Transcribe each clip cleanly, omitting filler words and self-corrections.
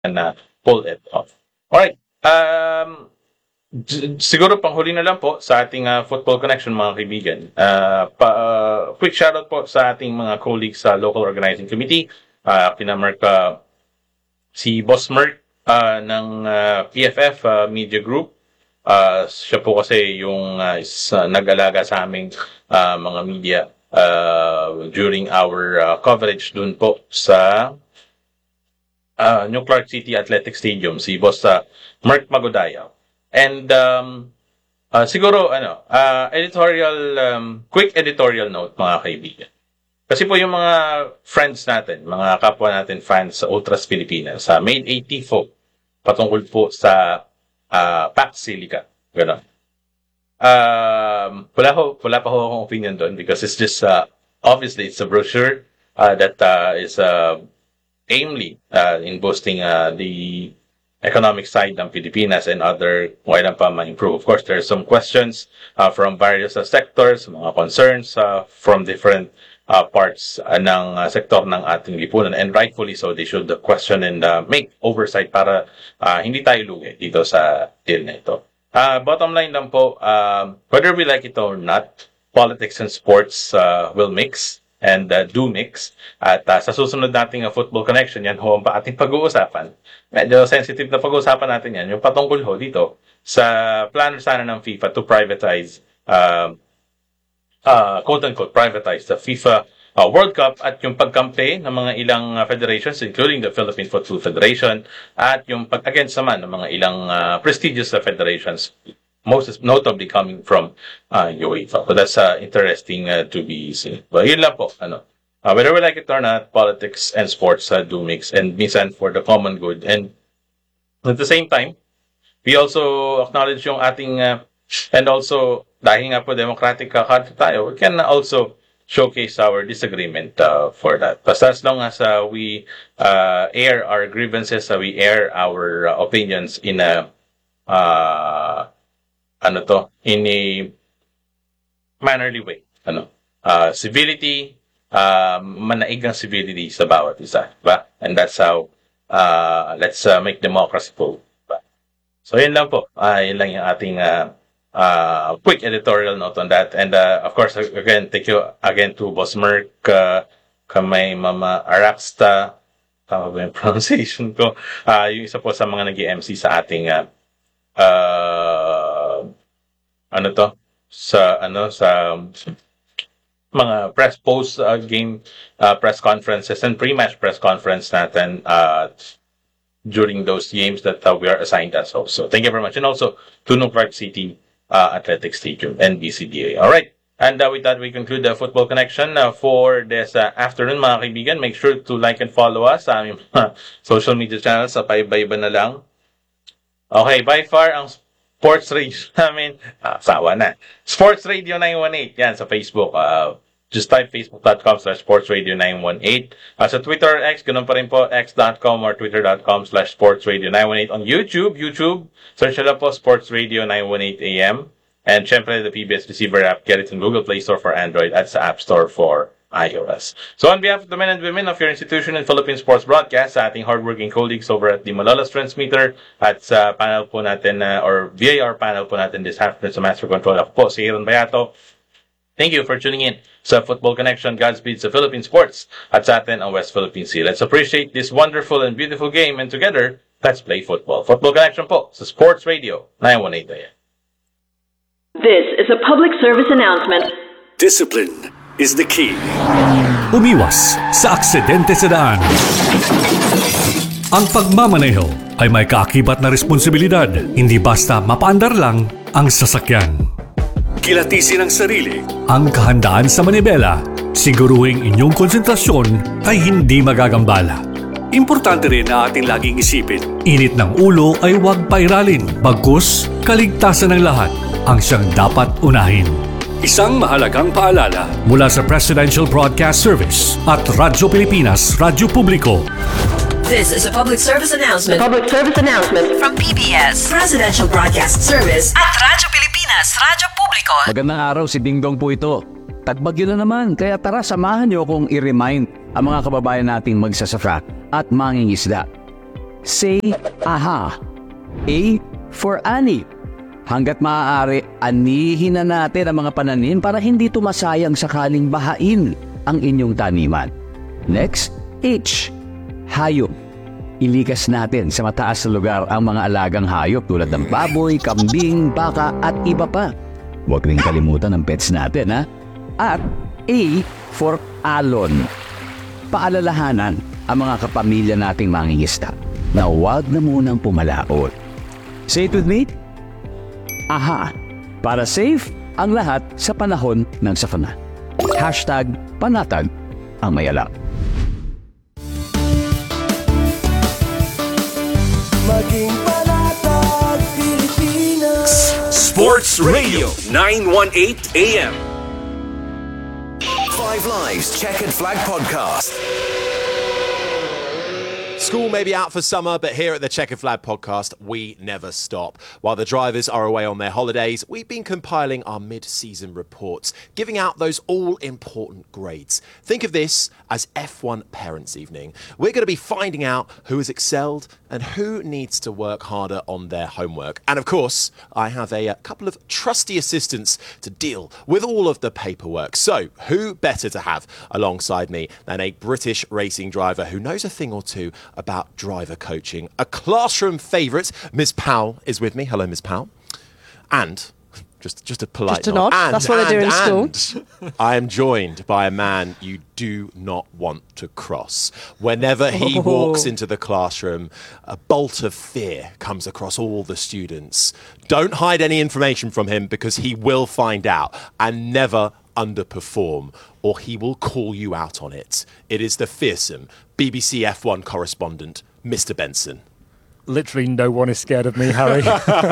and pull it off. Alright, siguro panghuli na lang po sa ating Football Connection mga kaibigan. Quick shoutout po sa ating mga colleagues sa local organizing committee. Kina Merck, si Boss Merck ng PFF Media Group. Siya po kasi yung nag-alaga sa aming mga media during our coverage dun po sa New Clark City Athletic Stadium, si Boss Merck Magodayaw. And siguro quick editorial note mga kaibigan. Kasi po yung mga friends natin, mga kapwa natin fans sa Ultras Pilipinas, Made 84 patungkol po sa Pax Silica. Gano'n. Wala pa ho akong opinion doon because it's just obviously it's a brochure that is aimly in boosting the economic side ng Pilipinas and other kung pa ma-improve. Of course, there are some questions from various sectors, mga concerns from different parts ng sektor ng ating lipunan, and rightfully so, they should question and make oversight para hindi tayo lugi dito sa deal na ito. Bottom line lang po, whether we like it or not, politics and sports will mix and do mix. At sa susunod nating Football Connection, yan ho ang ating pag-uusapan. Medyo sensitive na pag-uusapan natin yan, yung patungkol ho dito sa plano sana ng FIFA to privatize quote-unquote privatize the FIFA World Cup at yung pagkampi ng mga ilang federations including the Philippine Football Federation at yung pag-against naman ng mga ilang prestigious federations, most notably coming from UEFA. So that's interesting to be seen. But yun lang po, whether we like it or not, politics and sports do mix and minsan for the common good. And at the same time, we also acknowledge yung ating and also dahil nga po democratic country tayo, we can also showcase our disagreement for that. But as long as we air our grievances, we air our opinions in a in a mannerly way. Civility, manaigang civility sa bawat isa, ba? And that's how let's make democracy full. So yun lang po. Yun lang yung ating quick editorial note on that. And of course, again, thank you again to Boss Merck, kamay Mama Araxta, tama ba yung pronunciation ko? Yung isa po sa mga nag-MC sa ating sa mga press post game press conferences and pre-match press conference natin during those games that we are assigned as hosts. So thank you very much. And also to New Clark City Athletic Stadium and BCDA. All right. And with that, we conclude the Football Connection for this afternoon, mga kaibigan. Make sure to like and follow us sa aming social media channels. Sa paiba-iba na lang. Okay, by far, ang Sports Radio namin, sawa na. Sports Radio 918, yan, sa Facebook. Just type facebook.com/sportsradio918. Sa Twitter or X, ganun pa rin po, x.com or twitter.com/sportsradio918. On YouTube, search nila po Sports Radio 918 AM. And syempre, the PBS Receiver app, get it in Google Play Store for Android at sa App Store for iOS. So on behalf of the men and women of your institution in Philippine Sports Broadcast, sa ating hardworking colleagues over at the Malolos Transmitter at sa panel po natin, or VAR panel po natin this afternoon sa Master Control, ako po si Aaron Bayato. Thank you for tuning in sa Football Connection, Godspeed sa Philippine Sports at sa atin ang West Philippine Sea. Let's appreciate this wonderful and beautiful game, and together, let's play football. Football Connection po sa Sports Radio 918 AM. This is a public service announcement. Discipline is the key. Umiwas sa aksidente sa daan. Ang pagmamaneho ay may kaakibat na responsibilidad, hindi basta mapaandar lang ang sasakyan. Kilatisin ang sarili, ang kahandaan sa manibela, siguruhing inyong konsentrasyon ay hindi magagambala. Importante rin na ating laging isipin, init ng ulo ay huwag pairalin, bagkus kaligtasan ng lahat ang siyang dapat unahin. Isang mahalagang paalala mula sa Presidential Broadcast Service at Radyo Pilipinas, Radyo Publiko. This is a public service announcement. Public service announcement From PBS, Presidential Broadcast Service at Radyo Pilipinas, Radyo Publiko. Magandang araw, si Dingdong po ito. Tagbagyo na naman, kaya tara samahan niyo akong i-remind ang mga kababayan nating magsasaka at mangingisda. say aha. A for ani. Hanggat maaari, anihin na natin ang mga pananim para hindi tumasayang sakaling bahain ang inyong taniman. Next, H. Hayop. Ilikas natin sa mataas na lugar ang mga alagang hayop tulad ng baboy, kambing, baka at iba pa. Huwag rin kalimutan ang pets natin, ha? At A for alon. Paalalahanan ang mga kapamilya nating mangingisda na huwag na munang pumalaot. Say it with me. Aha, para safe ang lahat sa panahon ng sakuna. #panatag ang mayalak. Maging panatag Pilipinas. Sports Radio 918 AM. Five Lives Checkered Flag Podcast. School may be out for summer, but here at the Checkered Flag Podcast, we never stop. While the drivers are away on their holidays, we've been compiling our mid-season reports, giving out those all-important grades. Think of this as F1 Parents' Evening. We're going to be finding out who has excelled and who needs to work harder on their homework. And of course, I have a couple of trusty assistants to deal with all of the paperwork. So, who better to have alongside me than a British racing driver who knows a thing or two about driver coaching? A classroom favourite, Ms. Powell, is with me. Hello, Ms. Powell. And just a polite Just a nod. That's what they do in school. I am joined by a man you do not want to cross. Whenever he walks into the classroom, a bolt of fear comes across all the students. Don't hide any information from him because he will find out and never underperform, or he will call you out on it. It is the fearsome BBC F1 correspondent, Mr. Benson. Literally no one is scared of me, Harry.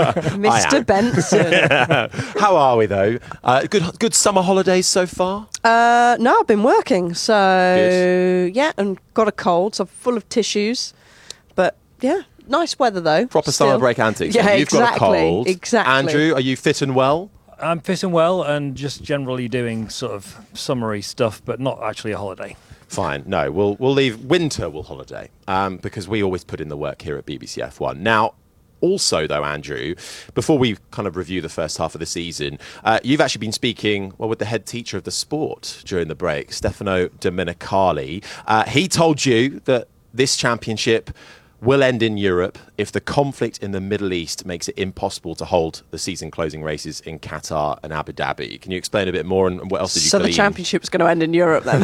Mr. Benson. How are we though? Good summer holidays so far? No, I've been working, so Good. yeah, and got a cold, so full of tissues. But yeah, nice weather though. Proper still. summer break antics. Yeah, You've got a exactly, cold. exactly. Andrew, are you fit and well? I'm fit and well and just generally doing sort of summery stuff, but not actually a holiday. Fine. No, we'll leave. Winter will holiday because we always put in the work here at BBC F1. Now, also though, Andrew, before we kind of review the first half of the season, you've actually been speaking with the head teacher of the sport during the break, Stefano Domenicali. He told you that this championship will end in Europe if the conflict in the Middle East makes it impossible to hold the season closing races in Qatar and Abu Dhabi. Can you explain a bit more and what else did you So glean? the championship's going to end in Europe then?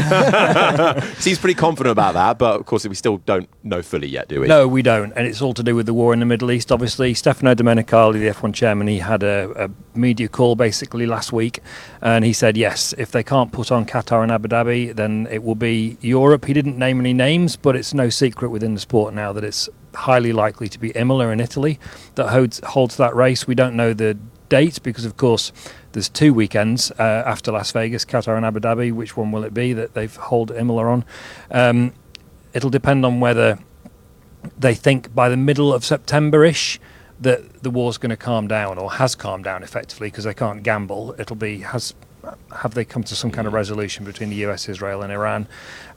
Seems pretty confident about that, but of course we still don't know fully yet, do we? No, we don't. And it's all to do with the war in the Middle East, obviously. Stefano Domenicali, the F1 chairman, he had a media call basically last week. And he said, yes, if they can't put on Qatar and Abu Dhabi, then it will be Europe. He didn't name any names, but it's no secret within the sport now that it's highly likely to be Imola in Italy that holds that race. We don't know the date because, of course, there's 2 weekends after Las Vegas, Qatar and Abu Dhabi. Which one will it be that they've hold Imola on? It'll depend on whether they think by the middle of September-ish that the war's going to calm down or has calmed down effectively because they can't gamble. It'll be have they come to some kind of resolution between the US, Israel and Iran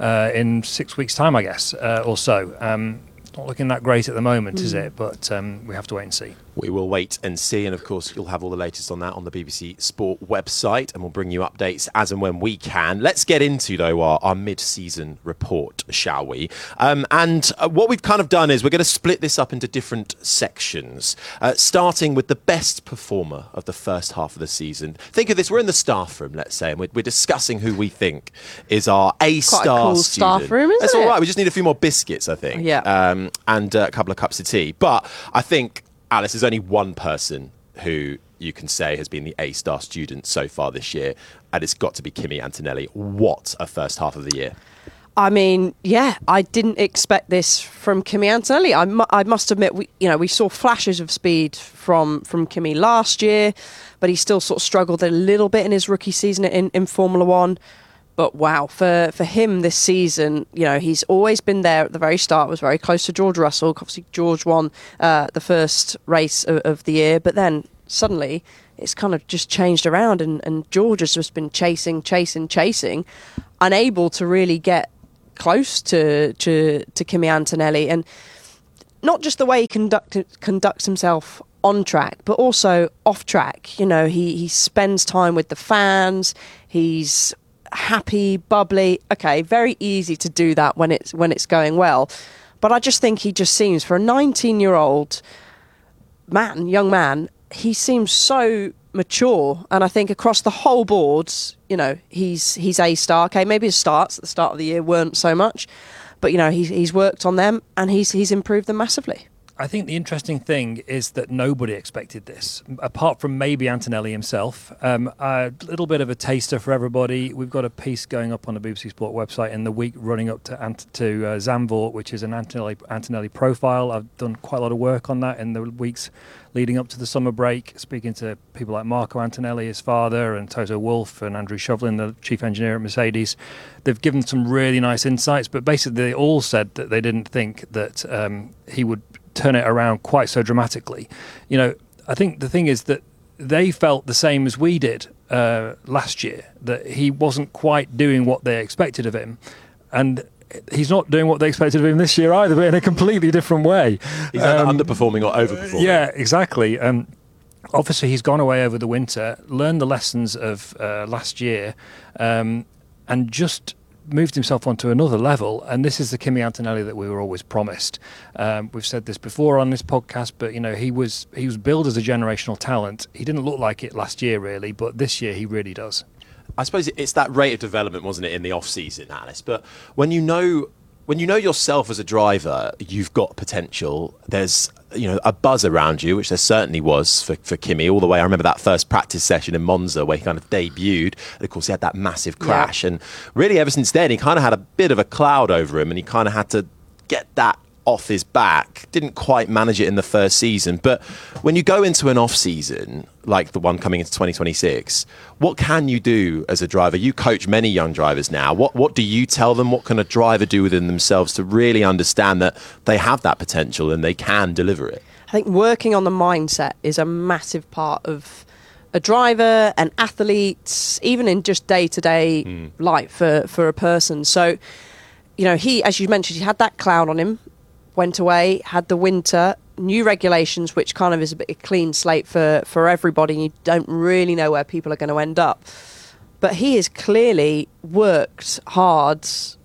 in 6 weeks' time, I guess, or so. Not looking that great at the moment, is it? But we have to wait and see. We will wait and see, and of course you'll have all the latest on that on the BBC Sport website, and we'll bring you updates as and when we can. Let's get into, though, our mid-season report, shall we? And what we've kind of done is we're going to split this up into different sections, starting with the best performer of the first half of the season. Think of this, we're in the staff room, let's say, and we're discussing who we think is our A-star Quite a cool student. staff room, isn't That's it? all right, we just need a few more biscuits, I think. Yeah. And a couple of cups of tea. But I think, Alice, there's only one person who you can say has been the A-star student so far this year, and it's got to be Kimi Antonelli. What a first half of the year. I mean, yeah, I didn't expect this from Kimi Antonelli. I must admit, we saw flashes of speed from Kimi last year, but he still sort of struggled a little bit in his rookie season in Formula One. But wow, for him this season, he's always been there at the very start, was very close to George Russell. Obviously, George won the first race of the year, but then suddenly it's kind of just changed around and George has just been chasing, unable to really get close to Kimi Antonelli. And not just the way he conducts himself on track, but also off track. You know, he spends time with the fans. He's happy, bubbly. Okay, very easy to do that when it's going well. But I just think he just seems, for a 19-year-old young man, he seems so mature. And I think across the whole boards, you know, he's A-star. Okay, maybe his starts at the start of the year weren't so much, but you know, he's worked on them and he's improved them massively. I think the interesting thing is that nobody expected this, apart from maybe Antonelli himself. A little bit of a taster for everybody. We've got a piece going up on the BBC Sport website in the week running up to Zandvoort, which is an Antonelli profile. I've done quite a lot of work on that in the weeks leading up to the summer break, speaking to people like Marco Antonelli, his father, and Toto Wolff and Andrew Shovlin, the chief engineer at Mercedes. They've given some really nice insights, but basically they all said that they didn't think that he would turn it around quite so dramatically. You know, I think the thing is that they felt the same as we did last year, that he wasn't quite doing what they expected of him, and he's not doing what they expected of him this year either, but in a completely different way. He's underperforming or overperforming. Yeah, exactly. Obviously he's gone away over the winter, learned the lessons of last year, and just moved himself onto another level, and this is the Kimi Antonelli that we were always promised. We've said this before on this podcast, but you know, he was billed as a generational talent. He didn't look like it last year really, but this year he really does. I suppose it's that rate of development, wasn't it, in the off-season, Alice? But when you know yourself as a driver, you've got potential. There's a buzz around you, which there certainly was for Kimi all the way. I remember that first practice session in Monza where he kind of debuted. And of course, he had that massive crash. Yeah. And really, ever since then, he kind of had a bit of a cloud over him, and he kind of had to get that off his back. Didn't quite manage it in the first season. But when you go into an off-season, like the one coming into 2026, what can you do as a driver? You coach many young drivers now. What do you tell them? What can a driver do within themselves to really understand that they have that potential and they can deliver it? I think working on the mindset is a massive part of a driver, an athlete, even in just day-to-day life for a person. So, you know, he, as you mentioned, he had that cloud on him, went away, had the winter, new regulations, which kind of is a bit of a clean slate for everybody. You don't really know where people are going to end up. But he has clearly worked hard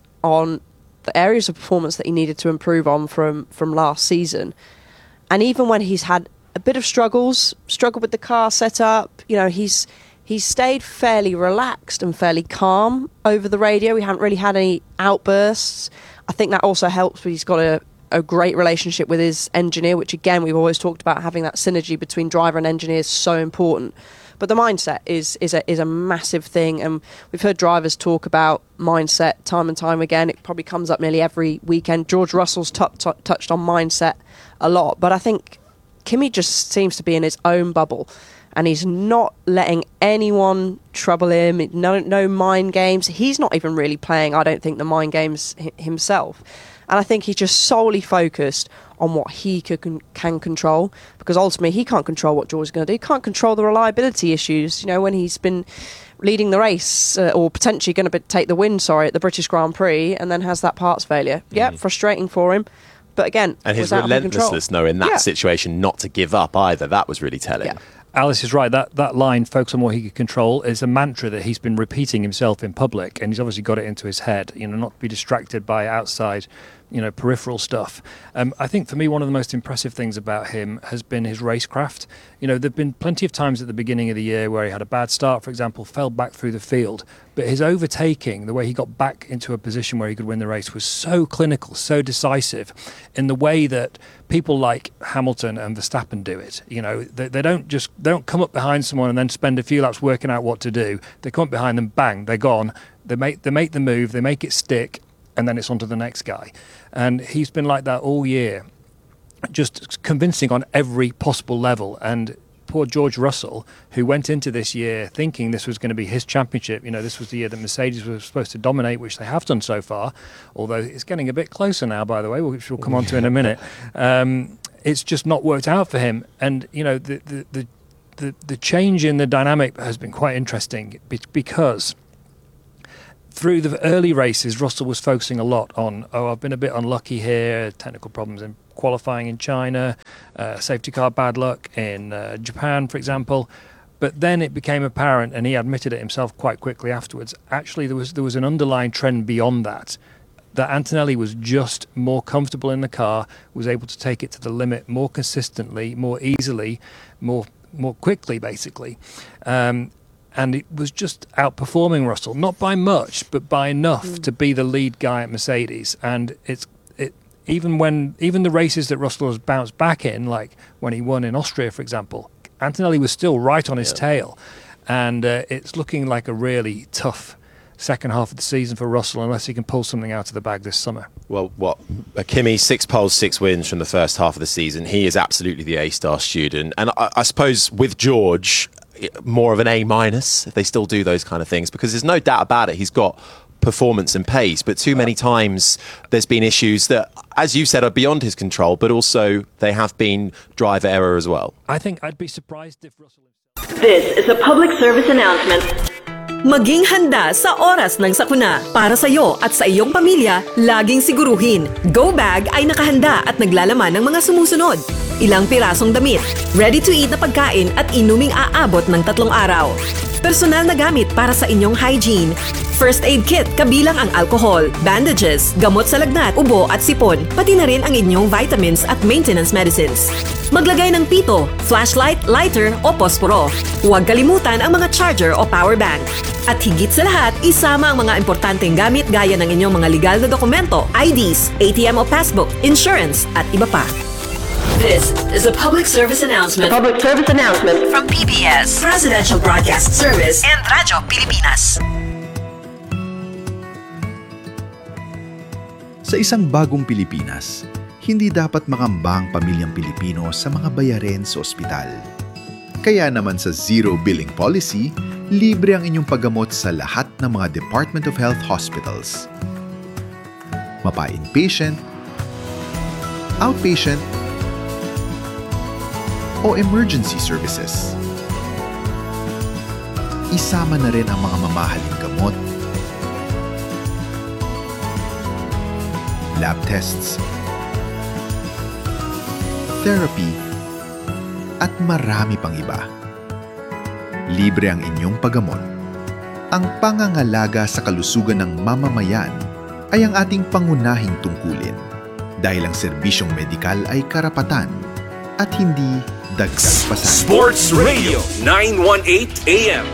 on the areas of performance that he needed to improve on from last season. And even when he's had a bit of struggled with the car setup, you know, he's stayed fairly relaxed and fairly calm over the radio. We haven't really had any outbursts. I think that also helps, but he's got a great relationship with his engineer, which again, we've always talked about having that synergy between driver and engineer is so important. But the mindset is a massive thing, and we've heard drivers talk about mindset time and time again. It probably comes up nearly every weekend. George Russell's touched on mindset a lot, but I think Kimi just seems to be in his own bubble, and he's not letting anyone trouble him. No mind games. He's not even really playing, I don't think, the mind games himself. And I think he's just solely focused on what he can control, because ultimately he can't control what George is going to do. He can't control the reliability issues. You know, when he's been leading the race or potentially going to take the win, at the British Grand Prix, and then has that parts failure. Yeah, frustrating for him. But again, and his relentlessness, in that situation, not to give up either. That was really telling. Yeah. Alice is right. That line, focus on what he can control, is a mantra that he's been repeating himself in public, and he's obviously got it into his head, not to be distracted by outside, peripheral stuff. I think for me, one of the most impressive things about him has been his racecraft. There've been plenty of times at the beginning of the year where he had a bad start, for example, fell back through the field, but his overtaking, the way he got back into a position where he could win the race, was so clinical, so decisive, in the way that people like Hamilton and Verstappen do it. They don't come up behind someone and then spend a few laps working out what to do. They come up behind them, bang, they're gone. They make the move, they make it stick, and then it's on to the next guy. And he's been like that all year, just convincing on every possible level. And poor George Russell, who went into this year thinking this was going to be his championship, this was the year that Mercedes was supposed to dominate, which they have done so far, although it's getting a bit closer now, by the way, which we'll come on to in a minute. It's just not worked out for him. And, the change in the dynamic has been quite interesting, because through the early races, Russell was focusing a lot on, I've been a bit unlucky here, technical problems in qualifying in China, safety car bad luck in Japan, for example. But then it became apparent, and he admitted it himself quite quickly afterwards, actually there was an underlying trend beyond that Antonelli was just more comfortable in the car, was able to take it to the limit more consistently, more easily, more quickly, basically. And it was just outperforming Russell, not by much, but by enough to be the lead guy at Mercedes. And even the races that Russell has bounced back in, like when he won in Austria, for example, Antonelli was still right on his tail. And it's looking like a really tough second half of the season for Russell unless he can pull something out of the bag this summer. Well, Kimi, 6 poles, 6 wins from the first half of the season. He is absolutely the A-star student. And I suppose with George, more of an A- if they still do those kind of things, because there's no doubt about it, he's got performance and pace, but too many times there's been issues that, as you said, are beyond his control, but also they have been driver error as well. I think I'd be surprised if Russell... This is a public service announcement. Maging handa sa oras ng sakuna. Para sa iyo at sa iyong pamilya, laging siguruhin. Go Bag ay nakahanda at naglalaman ng mga sumusunod. Ilang pirasong damit, ready-to-eat na pagkain at inuming aabot ng 3 araw. Personal na gamit para sa inyong hygiene. First aid kit kabilang ang alcohol, bandages, gamot sa lagnat, ubo at sipon, pati na rin ang inyong vitamins at maintenance medicines. Maglagay ng pito, flashlight, lighter o posporo. Huwag kalimutan ang mga charger o power bank. At higit sa lahat, isama ang mga importanteng gamit gaya ng inyong mga legal na dokumento, IDs, ATM o passbook, insurance at iba pa. This is a public service announcement. Public service announcement From PBS, Presidential Broadcast Service and Radyo Pilipinas. Sa isang bagong Pilipinas, hindi dapat makamba ang pamilyang Pilipino sa mga bayarin sa ospital. Kaya naman sa Zero Billing Policy, libre ang inyong paggamot sa lahat ng mga Department of Health hospitals. Mapa-inpatient, outpatient, o emergency services. Isama na rin ang mga mamahaling gamot, lab tests, therapy, at marami pang iba. Libre ang inyong paggamot. Ang pangangalaga sa kalusugan ng mamamayan ay ang ating pangunahing tungkulin dahil ang serbisyong medikal ay karapatan at hindi dagdag pasanin. Sports Radio 918 AM.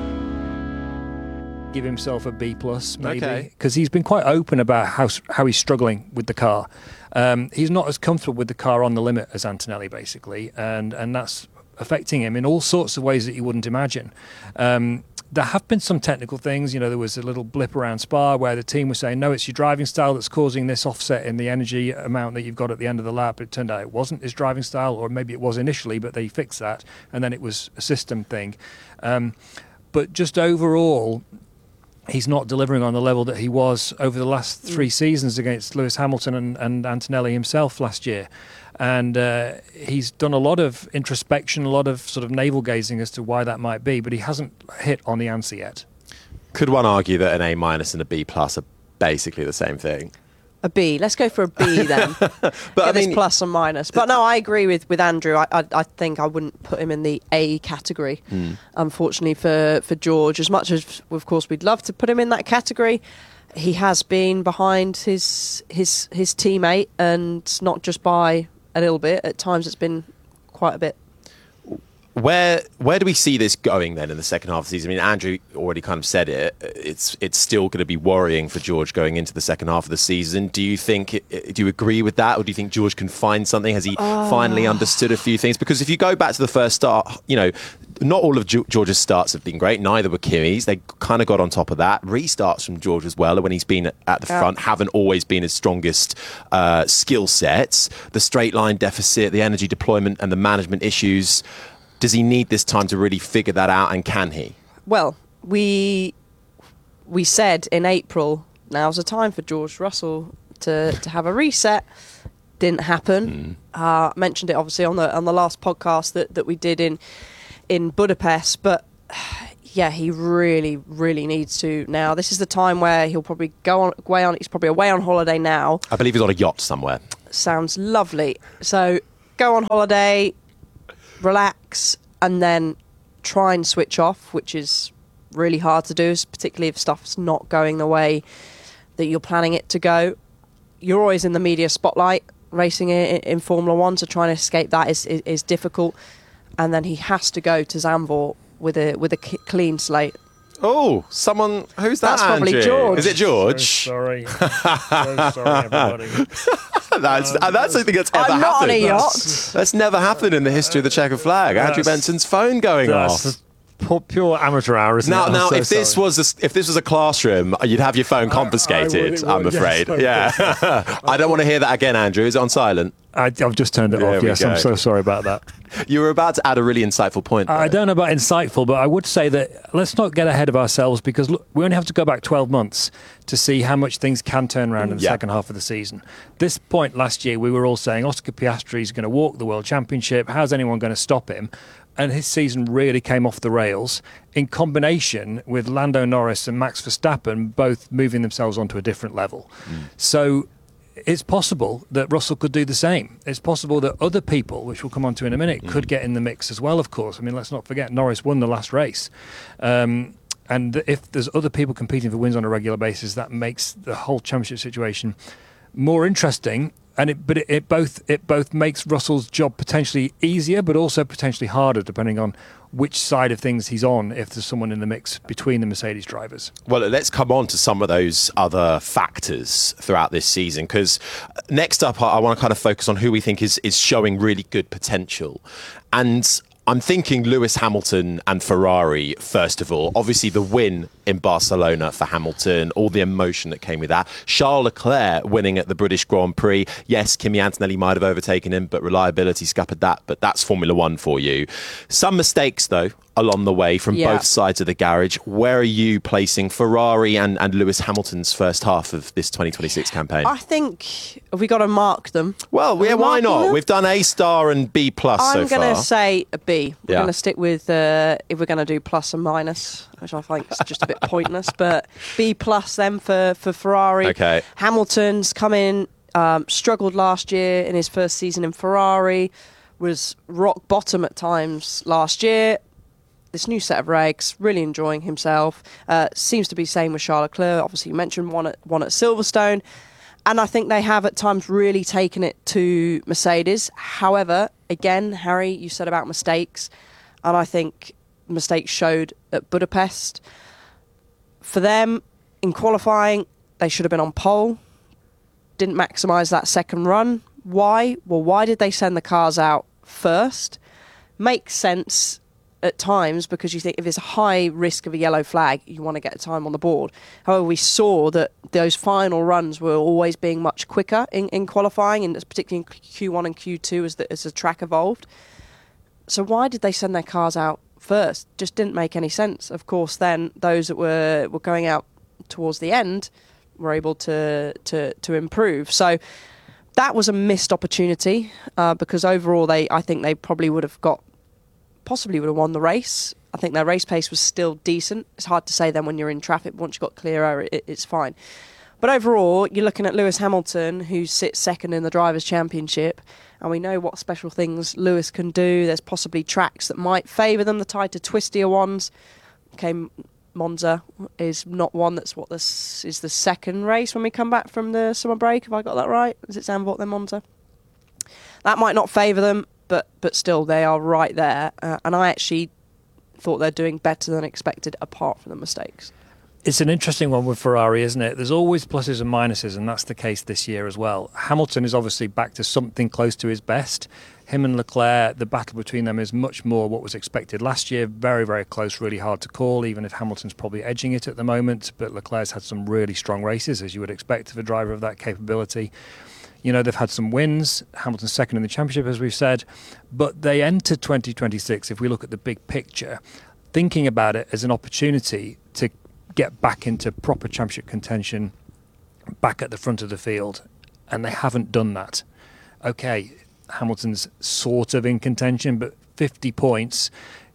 Give himself a B+, maybe, because he's been quite open about how he's struggling with the car. He's not as comfortable with the car on the limit as Antonelli, basically, and that's affecting him in all sorts of ways that you wouldn't imagine. There have been some technical things. You know, there was a little blip around Spa where the team was saying, no, it's your driving style that's causing this offset in the energy amount that you've got at the end of the lap. It turned out it wasn't his driving style, or maybe it was initially, but they fixed that, and then it was a system thing. But just overall, he's not delivering on the level that he was over the last 3 seasons against Lewis Hamilton and Antonelli himself last year. And he's done a lot of introspection, a lot of sort of navel-gazing as to why that might be, but he hasn't hit on the answer yet. Could one argue that an A- and a B+ are basically the same thing? A B. Let's go for a B then. But this plus and minus. But no, I agree with Andrew. I think I wouldn't put him in the A category, unfortunately, for George. As much as, of course, we'd love to put him in that category, he has been behind his teammate, and not just by a little bit. At times it's been quite a bit. Where do we see this going then in the second half of the season? I mean, Andrew already kind of said it. It's still going to be worrying for George going into the second half of the season. Do you agree with that, or do you think George can find something? Has he finally understood a few things? Because if you go back to the first start, you know, not all of George's starts have been great. Neither were Kimi's. They kind of got on top of that. Restarts from George as well, when he's been at the front, haven't always been his strongest skill sets. The straight line deficit, the energy deployment, and the management issues. Does he need this time to really figure that out, and can he? Well, we said in April, now's the time for George Russell to have a reset. Didn't happen. Mentioned it obviously on the last podcast that we did in Budapest, but yeah, he really, really needs to now. This is the time where he'll probably he's probably away on holiday now. I believe he's on a yacht somewhere. Sounds lovely. So go on holiday, relax, and then try and switch off, which is really hard to do, particularly if stuff's not going the way that you're planning it to go. You're always in the media spotlight racing in Formula One, so trying to escape that is difficult. And then he has to go to Zandvoort with a clean slate. Oh, someone who's that? That's probably Andrew? George. Is it George? So sorry, so sorry, everybody. That's something that's ever I'm happened. not on a yacht. That's never happened in the history of the checkered flag. Andrew Benson's phone going off. That's pure amateur hour, isn't it? Now, I'm if so this sorry. was a classroom, you'd have your phone confiscated. I'm afraid. yes, Yeah, I don't want to hear that again, Andrew. Is it on silent? I've just turned it There off. we Yes, go. I'm so sorry about that. You were about to add a really insightful point. I don't know about insightful, but I would say that let's not get ahead of ourselves, because look, we only have to go back 12 months to see how much things can turn around in the second half of the season. This point last year, we were all saying Oscar Piastri is going to walk the World Championship. How's anyone going to stop him? And his season really came off the rails in combination with Lando Norris and Max Verstappen both moving themselves onto a different level. So it's possible that Russell could do the same. It's possible that other people, which we'll come on to in a minute, could get in the mix as well, of course. I mean, let's not forget, Norris won the last race. And if there's other people competing for wins on a regular basis, that makes the whole championship situation more interesting. And it both makes Russell's job potentially easier, but also potentially harder, depending on which side of things he's on, if there's someone in the mix between the Mercedes drivers. Well, let's come on to some of those other factors throughout this season, because next up, I want to kind of focus on who we think is showing really good potential. And I'm thinking Lewis Hamilton and Ferrari, first of all. Obviously, the win in Barcelona for Hamilton, all the emotion that came with that. Charles Leclerc winning at the British Grand Prix. Yes, Kimi Antonelli might have overtaken him, but reliability scuppered that. But that's Formula One for you. Some mistakes, though, along the way from both sides of the garage. Where are you placing Ferrari and Lewis Hamilton's first half of this 2026 campaign? I think we got to mark them. Well, yeah, why not? We've done A star and B plus so far. I'm going to say a B. We're Yeah. going to stick with, if we're going to do plus and minus, which I think is just a bit pointless, but B plus then for Ferrari. Okay. Hamilton's come in, struggled last year in his first season in Ferrari, was rock bottom at times last year. This new set of regs, really enjoying himself. Seems to be the same with Charles Leclerc. Obviously, you mentioned one at Silverstone. And I think they have at times really taken it to Mercedes. However, again, Harry, you said about mistakes. And I think mistakes showed at Budapest. For them, in qualifying, they should have been on pole. Didn't maximise that second run. Why? Well, why did they send the cars out first? Makes sense at times, because you think if there's a high risk of a yellow flag, you want to get a time on the board. However, we saw that those final runs were always being much quicker in qualifying, and particularly in Q1 and Q2 as the track evolved. So why did they send their cars out first? Just didn't make any sense. Of course, then those that were going out towards the end were able to improve. So that was a missed opportunity, because overall I think they probably possibly would have won the race. I think their race pace was still decent. It's hard to say then when you're in traffic. Once you've got clear air, it's fine. But overall, you're looking at Lewis Hamilton, who sits second in the Drivers' Championship, and we know what special things Lewis can do. There's possibly tracks that might favour them, the tighter, twistier ones. Monza is not one that's this is the second race when we come back from the summer break. Have I got that right? Is it Zandvoort then Monza? That might not favour them, but still, they are right there. And I actually thought they're doing better than expected, apart from the mistakes. It's an interesting one with Ferrari, isn't it? There's always pluses and minuses, and that's the case this year as well. Hamilton is obviously back to something close to his best. Him and Leclerc, the battle between them is much more what was expected last year. Very, very close, really hard to call, even if Hamilton's probably edging it at the moment. But Leclerc's had some really strong races, as you would expect of a driver of that capability. You know, they've had some wins. Hamilton's second in the championship, as we've said. But they entered 2026, if we look at the big picture, thinking about it as an opportunity to get back into proper championship contention, back at the front of the field. And they haven't done that. Okay, Hamilton's sort of in contention, but 50 points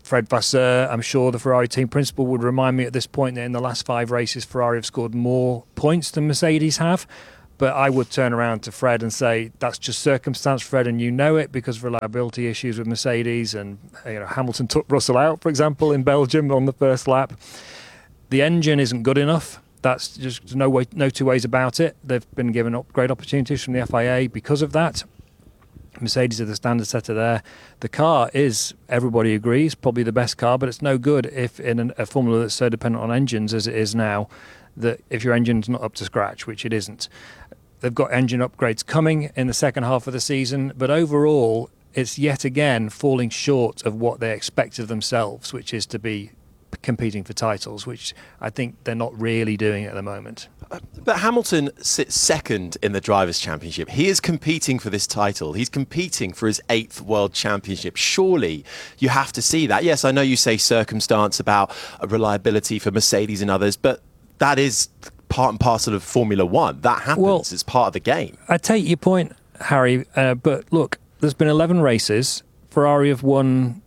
Fred Vasseur, I'm sure the Ferrari team principal would remind me at this point that in the last 5 races, Ferrari have scored more points than Mercedes have. But I would turn around to Fred and say, that's just circumstance, Fred, and you know it because of reliability issues with Mercedes. And Hamilton took Russell out, for example, in Belgium on the first lap. The engine isn't good enough. That's just no two ways about it. They've been given upgrade opportunities from the FIA because of that. Mercedes are the standard setter there. The car is, everybody agrees, probably the best car, but it's no good if in a formula that's so dependent on engines as it is now, that if your engine's not up to scratch, which it isn't. They've got engine upgrades coming in the second half of the season, but overall, it's yet again falling short of what they expect of themselves, which is to be competing for titles, which I think they're not really doing at the moment. But Hamilton sits second in the Drivers' Championship. He is competing for this title. He's competing for his 8th World Championship. Surely you have to see that. Yes, I know you say circumstance about reliability for Mercedes and others, but that is part and parcel of Formula One. That happens. Well, it's part of the game. I take your point, Harry, but look, there's been 11 races. Ferrari have won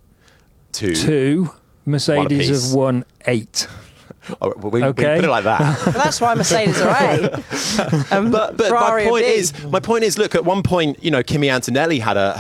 2. Mercedes have won 8. Oh, we put it like that. But that's why Mercedes are 8. But my point is, look, at one point, Kimi Antonelli had a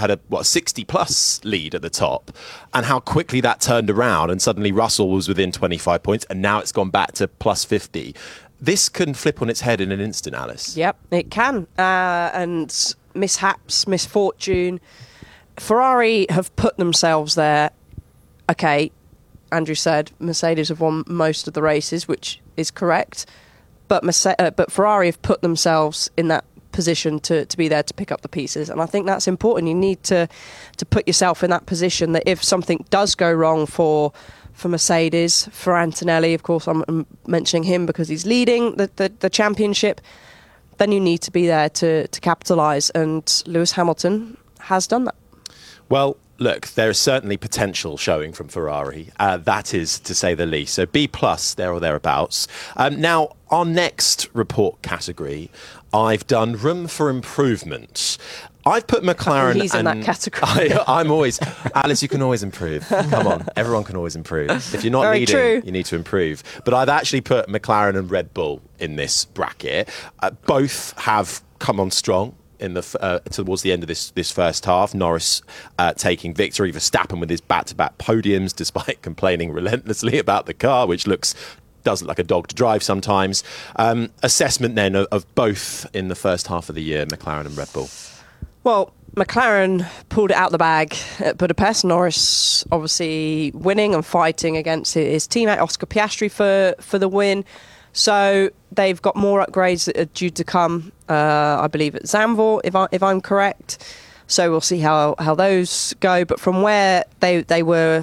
60+ lead at the top, and how quickly that turned around, and suddenly Russell was within 25 points, and now it's gone back to plus 50. This can flip on its head in an instant, Alice. Yep, it can. And mishaps, misfortune. Ferrari have put themselves there. Okay, Andrew said Mercedes have won most of the races, which is correct. But Ferrari have put themselves in that position to be there to pick up the pieces. And I think that's important. You need to put yourself in that position that if something does go wrong for Mercedes, for Antonelli, of course I'm mentioning him because he's leading the championship, then you need to be there to capitalise. And Lewis Hamilton has done that. Well, look, there is certainly potential showing from Ferrari. That is to say the least. So B+, there or thereabouts. Now, our next report category, I've done room for improvement. I've put McLaren. He's in that category. I'm always, Alice, you can always improve. Come on, everyone can always improve. If you're not Very leading, true. you need to improve. But I've actually put McLaren and Red Bull in this bracket. Both have come on strong in the towards the end of this first half. Norris taking victory, Verstappen with his back-to-back podiums, despite complaining relentlessly about the car, which does look like a dog to drive sometimes. Assessment then of both in the first half of the year, McLaren and Red Bull. Well, McLaren pulled it out the bag at Budapest. Norris obviously winning and fighting against his teammate Oscar Piastri for the win. So they've got more upgrades that are due to come, I believe, at Zandvoort, if I'm correct. So we'll see how those go. But from where they were,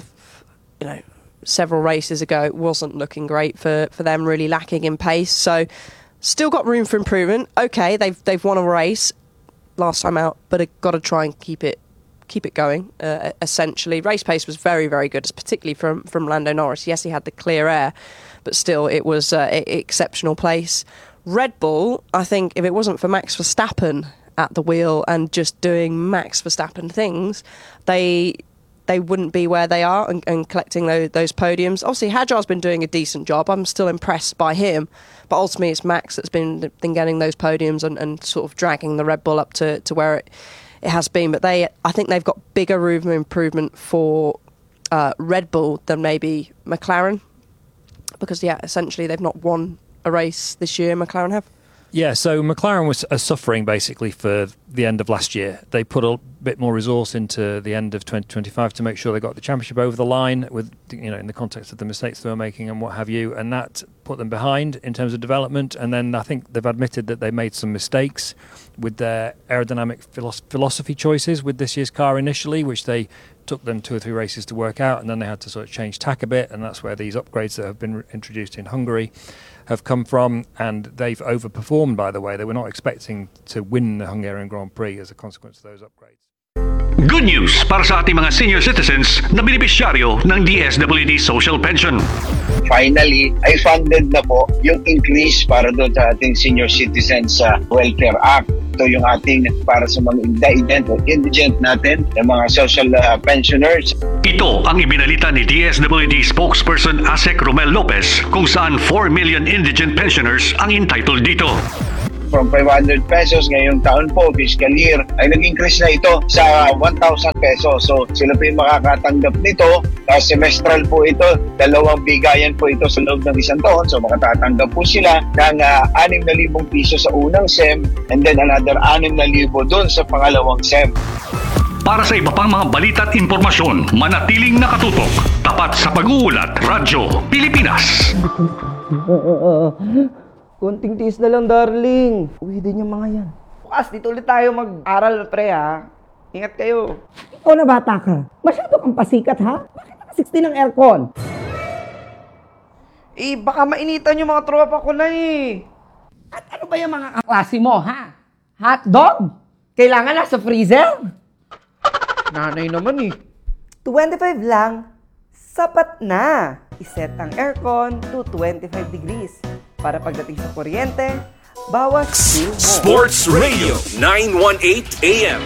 several races ago, it wasn't looking great for them, really lacking in pace. So still got room for improvement. Okay, they've won a race last time out, but got to try and keep it going. Essentially, race pace was very, very good, particularly from Lando Norris. Yes, he had the clear air, but still, it was exceptional pace. Red Bull, I think, if it wasn't for Max Verstappen at the wheel and just doing Max Verstappen things, they wouldn't be where they are and collecting those podiums. Obviously, Hadjar's been doing a decent job. I'm still impressed by him. But ultimately, it's Max that's been getting those podiums and sort of dragging the Red Bull up to where it has been. But I think they've got bigger room of improvement for Red Bull than maybe McLaren. Because, essentially, they've not won a race this year, McLaren have. Yeah, so McLaren was suffering basically for the end of last year. They put a bit more resource into the end of 2025 to make sure they got the championship over the line with, in the context of the mistakes they were making and what have you. And that put them behind in terms of development. And then I think they've admitted that they made some mistakes with their aerodynamic philosophy choices with this year's car initially, which they took them 2 or 3 races to work out. And then they had to sort of change tack a bit. And that's where these upgrades that have been introduced in Hungary have come from, and they've overperformed, by the way. They were not expecting to win the Hungarian Grand Prix as a consequence of those upgrades. Good news para sa ating mga senior citizens na benepisyaryo ng DSWD Social Pension. Finally, ay funded na po yung increase para doon sa ating Senior Citizens Welfare Act. Ito yung ating para sa mga indigent natin, yung mga social pensioners. Ito ang ibinalita ni DSWD spokesperson Asek Romel Lopez kung saan 4 million indigent pensioners ang entitled dito. From 500 pesos ngayong taon po, fiscal year, ay nag-increase na ito sa 1,000 pesos. So sila po yung makakatanggap nito. Semestral po ito, 2 bigayan po ito sa loob ng isang taon. So makatatanggap po sila ng 6,000 piso sa unang SEM and then another 6,000 doon sa pangalawang SEM. Para sa iba pang mga balita at impormasyon, manatiling nakatutok. Tapat sa Pag-uulat, Radyo Pilipinas. Konting tiis na lang, darling. Uwi din yung mga yan. Bukas, dito ulit tayo mag-aral, pre, ha? Ingat kayo. Ikaw na bata ka. Masyado kang pasikat, ha? Bakit naka-60 ng aircon? Baka mainitan yung mga tropa ko na, At ano ba yung mga kaklase mo, ha? Hotdog? Kailangan nasa freezer? Nanay naman, 25 lang. Sapat na. Iset ang aircon to 25 degrees. Para pagdating sa kuryente, bawas bill mo. Sports Radio 918 AM.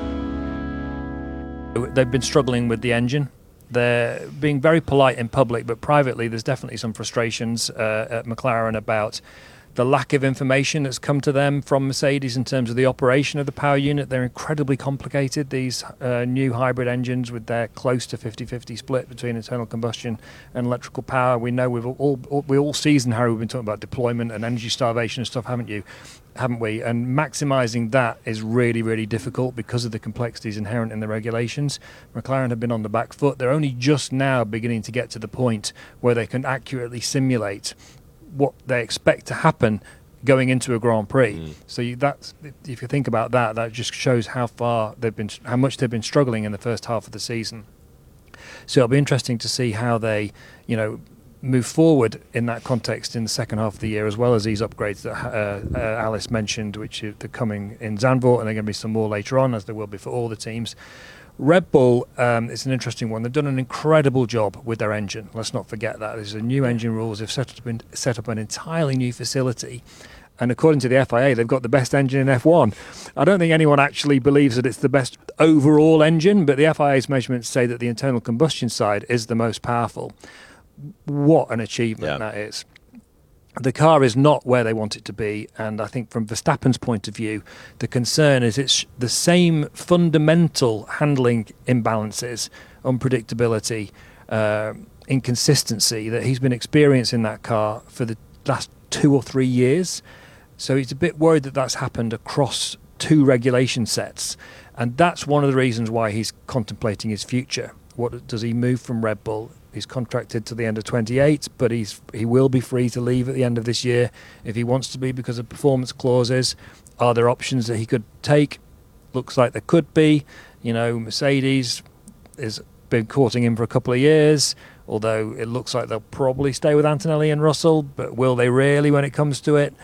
They've been struggling with the engine. They're being very polite in public, but privately there's definitely some frustrations at McLaren about the lack of information that's come to them from Mercedes in terms of the operation of the power unit. They're incredibly complicated, these new hybrid engines with their close to 50-50 split between internal combustion and electrical power. We know we all season, Harry, we've been talking about deployment and energy starvation and stuff, haven't we? And maximising that is really, really difficult because of the complexities inherent in the regulations. McLaren have been on the back foot. They're only just now beginning to get to the point where they can accurately simulate what they expect to happen going into a Grand Prix. So that's, if you think about that, that just shows how much they've been struggling in the first half of the season. So it'll be interesting to see how they, move forward in that context in the second half of the year, as well as these upgrades that Alice mentioned, which are coming in Zandvoort, and there are going to be some more later on, as there will be for all the teams. Red Bull is an interesting one. They've done an incredible job with their engine. Let's not forget that. There's a new engine rules. They've set up an entirely new facility. And according to the FIA, they've got the best engine in F1. I don't think anyone actually believes that it's the best overall engine, but the FIA's measurements say that the internal combustion side is the most powerful. What an achievement that is. The car is not where they want it to be, and I think from Verstappen's point of view, the concern is it's the same fundamental handling imbalances, unpredictability, inconsistency that he's been experiencing in that car for the last 2 or 3 years. So he's a bit worried that that's happened across 2 regulation sets, and that's one of the reasons why he's contemplating his future. What does he move from Red Bull? He's contracted to the end of 28, but he will be free to leave at the end of this year if he wants to be because of performance clauses. Are there options that he could take? Looks like there could be. Mercedes has been courting him for a couple of years, although it looks like they'll probably stay with Antonelli and Russell, but will they really when it comes to it?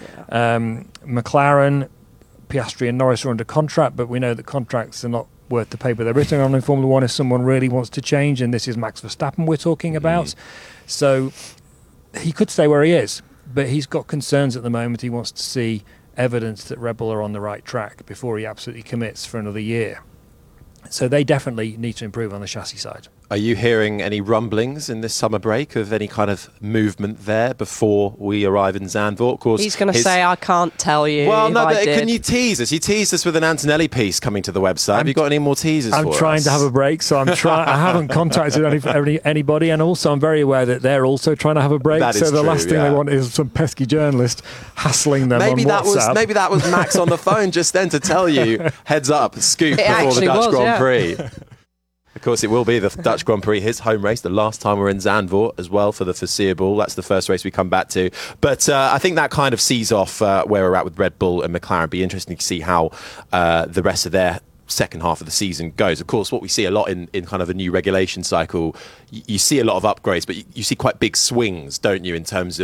McLaren, Piastri and Norris are under contract, but we know that contracts are not worth the paper they're written on in Formula One if someone really wants to change, and this is Max Verstappen we're talking about. So he could stay where he is, but he's got concerns at the moment. He wants to see evidence that Red Bull are on the right track before he absolutely commits for another year. So they definitely need to improve on the chassis side. Are you hearing any rumblings in this summer break of any kind of movement there before we arrive in Zandvoort? Of course, he's going to say, I can't tell you. Well, no, but can you tease us? You teased us with an Antonelli piece coming to the website. Have you got any more teasers for us? I'm trying to have a break, so I haven't contacted anybody, and also I'm very aware that they're also trying to have a break. That is so the true, last thing they want is some pesky journalist hassling them on WhatsApp. Maybe that was Max on the phone just then to tell you, heads up, scoop before the Dutch Grand Prix. Of course, it will be the Dutch Grand Prix, his home race, the last time we're in Zandvoort as well for the foreseeable. That's the first race we come back to. But I think that kind of sees off where we're at with Red Bull and McLaren. It'd be interesting to see how the rest of their second half of the season goes. Of course, what we see a lot in kind of a new regulation cycle, you see a lot of upgrades, but you see quite big swings, don't you, in terms of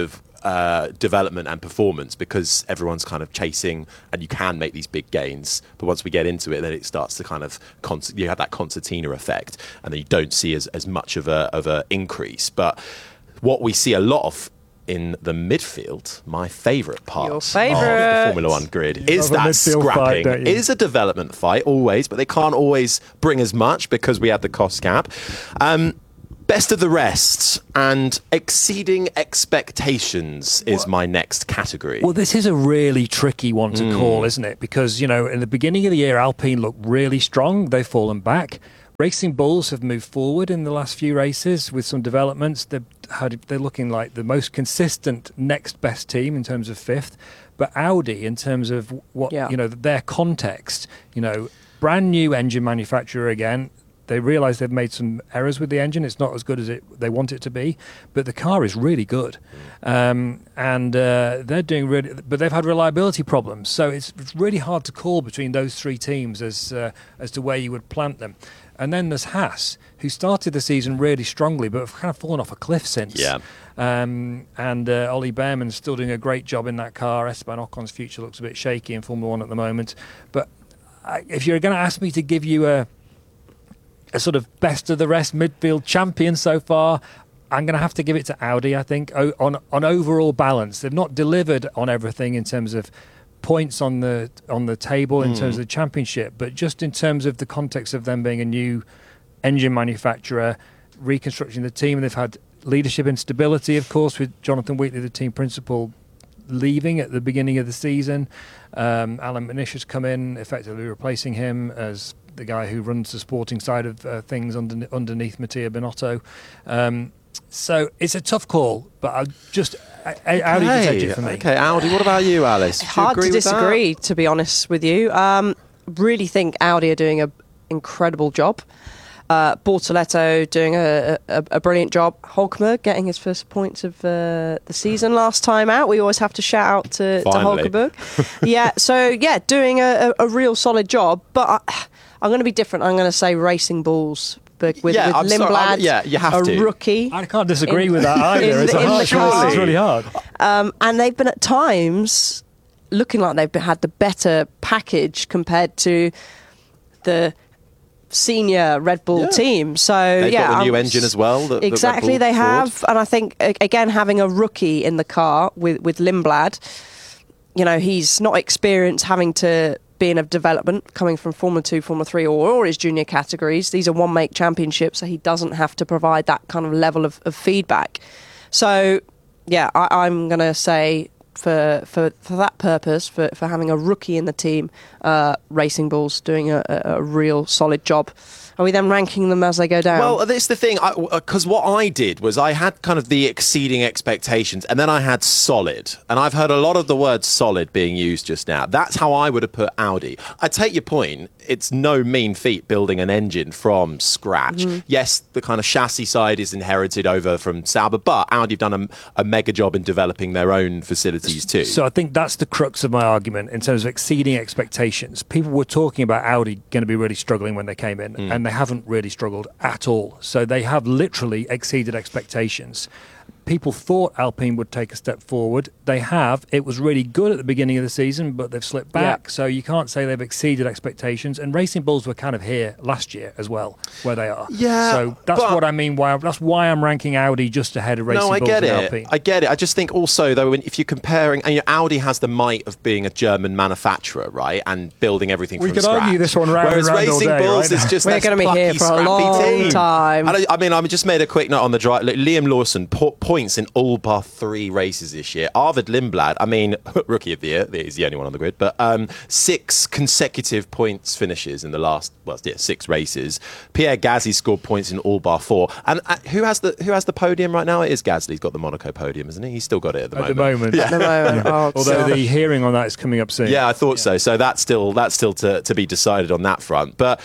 development and performance because everyone's kind of chasing, and you can make these big gains. But once we get into it, then it starts to kind of you have that concertina effect, and then you don't see as much of a increase. But what we see a lot of in the midfield, my favourite part of the Formula One grid is that scrapping. It is a development fight always, but they can't always bring as much because we have the cost cap. Best of the rest and exceeding expectations is my next category. Well, this is a really tricky one to call, isn't it? Because, you know, in the beginning of the year, Alpine looked really strong. They've fallen back. Racing Bulls have moved forward in the last few races with some developments. They're looking like the most consistent next best team in terms of fifth. But Audi, in terms of what, you know, their context, you know, brand new engine manufacturer again. They realise they've made some errors with the engine. It's not as good as they want it to be, but the car is really good, and they're doing really. But they've had reliability problems, so it's really hard to call between those three teams as to where you would plant them. And then there's Haas, who started the season really strongly, but have kind of fallen off a cliff since. Yeah. And Ollie Behrman's still doing a great job in that car. Esteban Ocon's future looks a bit shaky in Formula One at the moment. But if you're going to ask me to give you a sort of best of the rest midfield champion so far, I'm going to have to give it to Audi, I think, on overall balance. They've not delivered on everything in terms of points on the table in terms of the championship, but just in terms of the context of them being a new engine manufacturer, reconstructing the team. They've had leadership instability, of course, with Jonathan Wheatley, the team principal, leaving at the beginning of the season. Alan Manish has come in, effectively replacing him as the guy who runs the sporting side of things underneath Mattia Binotto. So it's a tough call, but Audi can take it for me. Okay, Audi, what about you, Alice? Do you Hard agree to with that? disagree, to be honest with you. Really think Audi are doing an incredible job. Bortoletto doing a brilliant job. Hulkenberg getting his first points of the season last time out. We always have to shout out to Hulkenberg. Doing a real solid job. But I'm going to be different. I'm going to say Racing Bulls. But with Lindblad, you have to. Rookie. I can't disagree with that either. It's really hard. And they've been at times looking like they've had the better package compared to the senior Red Bull team. So they've got the new engine as well. Exactly, they have. And I think again having a rookie in the car with Lindblad, you know, he's not experienced having to be in a development coming from Formula 2, Formula 3 or his junior categories. These are one-make championships, so he doesn't have to provide that kind of level of feedback. So, yeah, I'm going to say for that purpose, for having a rookie in the team, Racing Bulls doing a real solid job. Are we then ranking them as they go down? Well, that's the thing, because what I did was I had kind of the exceeding expectations, and then I had solid. And I've heard a lot of the word solid being used just now. That's how I would have put Audi. I take your point. It's no mean feat building an engine from scratch. Yes, the kind of chassis side is inherited over from Sauber, but Audi have done a mega job in developing their own facilities too. So I think that's the crux of my argument in terms of exceeding expectations. People were talking about Audi going to be really struggling when they came in, and they haven't really struggled at all. So they have literally exceeded expectations. People thought Alpine would take a step forward. They have. It was really good at the beginning of the season, but they've slipped back. Yeah. So you can't say they've exceeded expectations. And Racing Bulls were kind of here last year as well, where they are. Yeah. So that's what I mean. That's why I'm ranking Audi just ahead of Racing Bulls and Alpine. I get it. I just think also, though, if you're comparing, and Audi has the might of being a German manufacturer, right, and building everything from scratch. We could argue this one round Whereas and round Racing all day, Bulls right? is just we're going to be here for a long time. And I just made a quick note on the drive. Liam Lawson points in all bar 3 races this year. Arvid Lindblad, rookie of the year, he's the only one on the grid, but 6 consecutive points finishes in the last 6 races. Pierre Gasly scored points in all bar 4. And who has the podium right now? It is Gasly. He's got the Monaco podium, isn't he? He's still got it at the moment. At the moment. Oh, although the hearing on that is coming up soon. Yeah, I thought so. So that's still to be decided on that front. But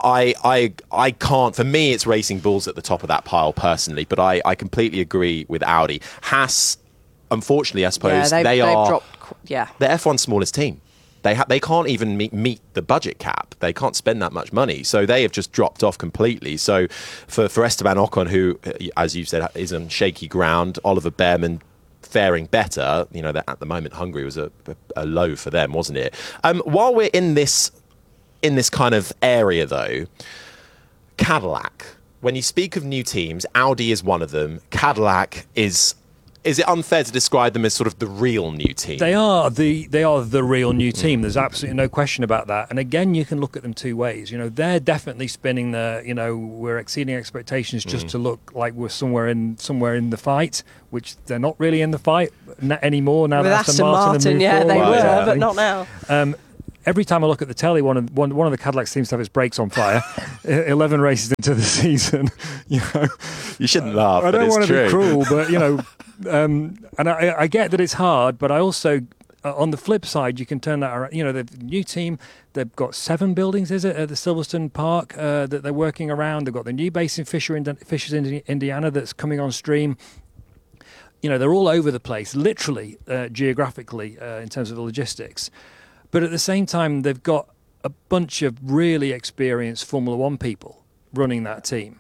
I can't. For me, it's Racing Bulls at the top of that pile personally. But I completely agree with Audi. Haas, unfortunately, I suppose they are dropped, the F1's smallest team. They can't even meet the budget cap. They can't spend that much money. So they have just dropped off completely. So for Esteban Ocon, who, as you said, is on shaky ground, Oliver Behrman faring better. You know, that at the moment Hungary was a low for them, wasn't it? While we're in this kind of area, though, Cadillac. When you speak of new teams, Audi is one of them. Cadillac is it unfair to describe them as sort of the real new team? They are the real new team. There's absolutely no question about that. And again, you can look at them two ways. You know, they're definitely spinning we're exceeding expectations just to look like we're somewhere in the fight, which they're not really in the fight anymore now. With that Aston Martin, they were, but not now. Every time I look at the telly, one of the Cadillacs seems to have its brakes on fire. 11 races into the season, you know. You shouldn't laugh. I don't want to be cruel, but you know, and I get that it's hard, but I also, on the flip side, you can turn that around. You know, the new team, they've got 7 buildings, is it, at the Silverstone Park that they're working around. They've got the new base in Fishers, Indiana, that's coming on stream. You know, they're all over the place, literally, geographically, in terms of the logistics. But at the same time, they've got a bunch of really experienced Formula One people running that team.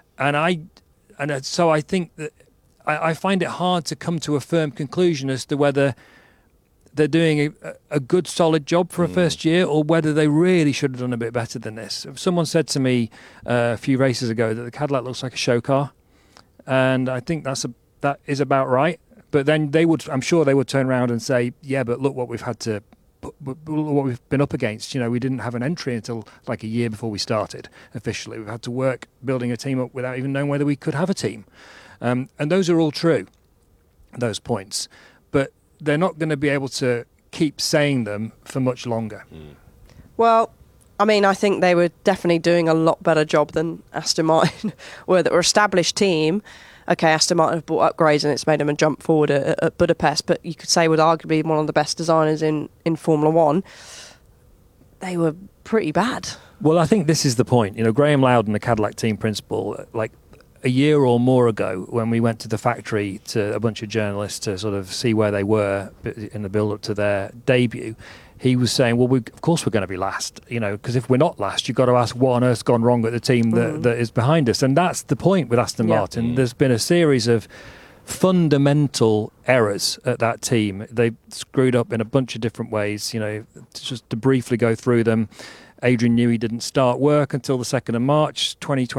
So I think that I find it hard to come to a firm conclusion as to whether they're doing a good, solid job for a first year or whether they really should have done a bit better than this. Someone said to me a few races ago that the Cadillac looks like a show car. And I think that is about right. But then I'm sure they would turn around and say, yeah, but look what we've been up against. You know, we didn't have an entry until like a year before we started officially. We've had to work building a team up without even knowing whether we could have a team. And those are all true, those points. But they're not going to be able to keep saying them for much longer. Well, I mean, I think they were definitely doing a lot better job than Aston Martin were. That were established team. Okay, Aston Martin have brought upgrades and it's made them a jump forward at Budapest, but you could say would arguably be one of the best designers in Formula One. They were pretty bad. Well, I think this is the point. You know, Graham Loudon, the Cadillac team principal, like a year or more ago when we went to the factory to a bunch of journalists to sort of see where they were in the build-up to their debut, he was saying, well, of course we're going to be last, you know, because if we're not last, you've got to ask what on earth's gone wrong at the team that is behind us. And that's the point with Aston Martin. There's been a series of fundamental errors at that team. They screwed up in a bunch of different ways, you know, just to briefly go through them. Adrian Newey didn't start work until the 2nd of March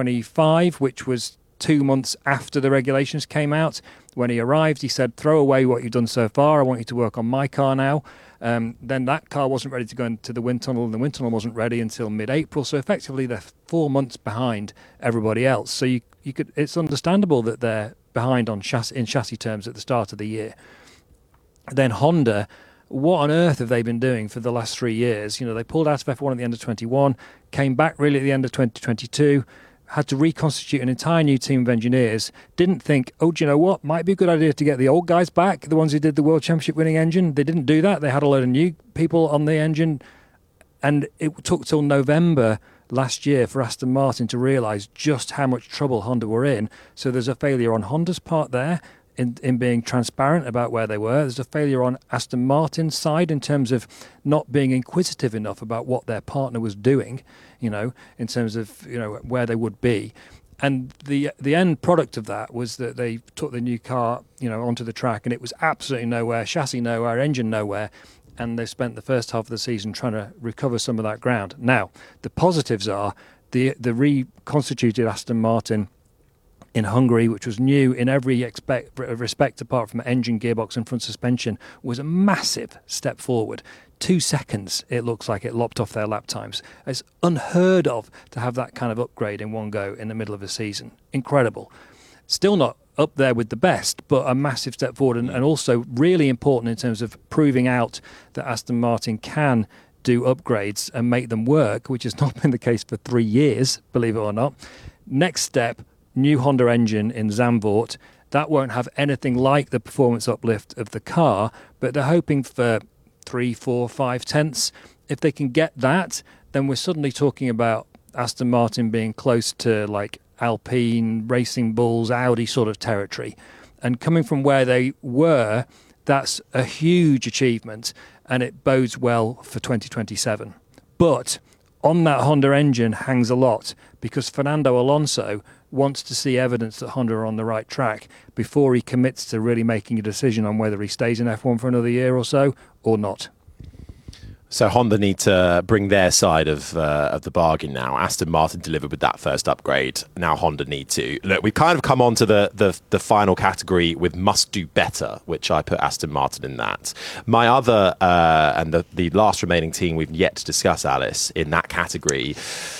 2025, which was 2 months after the regulations came out. When he arrived, he said, throw away what you've done so far. I want you to work on my car now. Then that car wasn't ready to go into the wind tunnel, and the wind tunnel wasn't ready until mid-April. So effectively, they're 4 months behind everybody else. So you could, it's understandable that they're behind on chassis terms at the start of the year. Then Honda, what on earth have they been doing for the last 3 years? You know, they pulled out of F1 at the end of 21, came back really at the end of 2022. Had to reconstitute an entire new team of engineers, didn't think, oh, do you know what, might be a good idea to get the old guys back, the ones who did the World Championship winning engine. They didn't do that. They had a load of new people on the engine. And it took till November last year for Aston Martin to realise just how much trouble Honda were in. So there's a failure on Honda's part there in being transparent about where they were. There's a failure on Aston Martin's side in terms of not being inquisitive enough about what their partner was doing, you know, in terms of, you know, where they would be. And the end product of that was that they took the new car, you know, onto the track and it was absolutely nowhere, chassis nowhere, engine nowhere. And they spent the first half of the season trying to recover some of that ground. Now, the positives are the reconstituted Aston Martin in Hungary, which was new in every respect apart from engine, gearbox and front suspension, was a massive step forward. 2 seconds, it looks like it lopped off their lap times. It's unheard of to have that kind of upgrade in one go in the middle of a season. Incredible. Still not up there with the best, but a massive step forward and also really important in terms of proving out that Aston Martin can do upgrades and make them work, which has not been the case for 3 years, believe it or not. Next step, new Honda engine in Zandvoort. That won't have anything like the performance uplift of the car, but they're hoping for 3, 4, 5 tenths. If they can get that, then we're suddenly talking about Aston Martin being close to like Alpine, Racing Bulls, Audi sort of territory. And coming from where they were, that's a huge achievement and it bodes well for 2027. But on that Honda engine hangs a lot, because Fernando Alonso wants to see evidence that Honda are on the right track before he commits to really making a decision on whether he stays in F1 for another year or so or not. So Honda need to bring their side of the bargain now. Aston Martin delivered with that first upgrade. Now Honda need to. Look, we've kind of come on to the final category with must do better, which I put Aston Martin in that. My other, and the last remaining team we've yet to discuss, Alice, in that category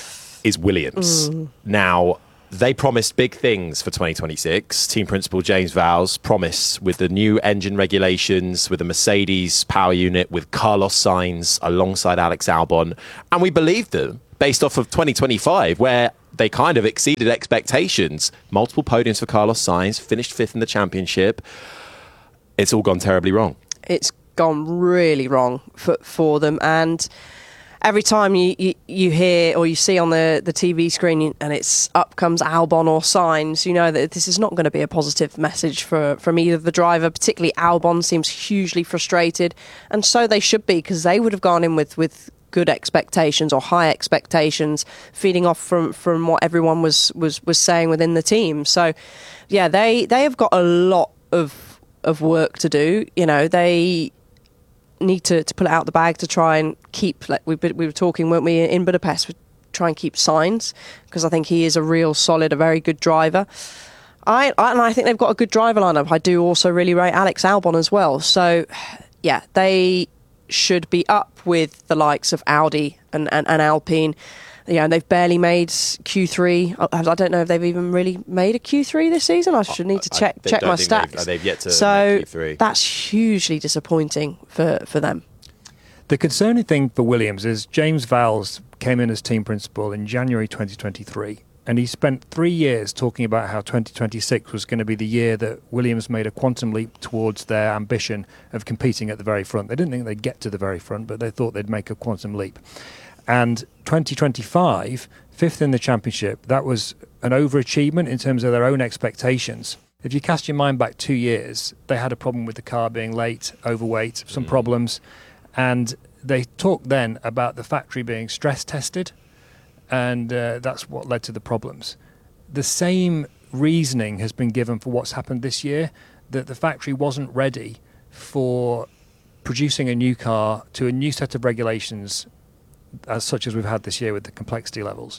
is Williams. Now, they promised big things for 2026. Team principal James Vowles promised with the new engine regulations, with the Mercedes power unit, with Carlos Sainz alongside Alex Albon. And we believed them based off of 2025, where they kind of exceeded expectations. Multiple podiums for Carlos Sainz, finished 5th in the championship. It's all gone terribly wrong. It's gone really wrong for them. And every time you hear or you see on the TV screen and it's up comes Albon or Sainz, you know that this is not going to be a positive message from either the driver. Particularly Albon seems hugely frustrated, and so they should be, because they would have gone in with good expectations or high expectations, feeding off from what everyone was saying within the team. So yeah, they have got a lot of work to do. You know, they need to pull it out the bag to try and keep, like we were talking, weren't we, in Budapest, try and keep Sainz, because I think he is a real solid, a very good driver. And I think they've got a good driver lineup. I do also really rate Alex Albon as well. So yeah, they should be up with the likes of Audi and Alpine. Yeah, and they've barely made Q3. I don't know if they've even really made a Q3 this season. I should need to check my stats. They've yet to make Q3. That's hugely disappointing for them. The concerning thing for Williams is James Vowles came in as team principal in January 2023, and he spent 3 years talking about how 2026 was going to be the year that Williams made a quantum leap towards their ambition of competing at the very front. They didn't think they'd get to the very front, but they thought they'd make a quantum leap. And 2025, 5th in the championship, that was an overachievement in terms of their own expectations. If you cast your mind back 2 years, they had a problem with the car being late, overweight, some problems. And they talked then about the factory being stress tested, and that's what led to the problems. The same reasoning has been given for what's happened this year, that the factory wasn't ready for producing a new car to a new set of regulations as such as we've had this year with the complexity levels.